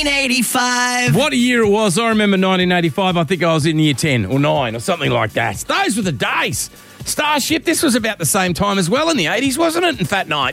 1985. What a year it was. I remember 1985. I think I was in year 10 or 9 or something like that. Those were the days. Starship, this was about the same time as well in the 80s, wasn't it? And Fat Night.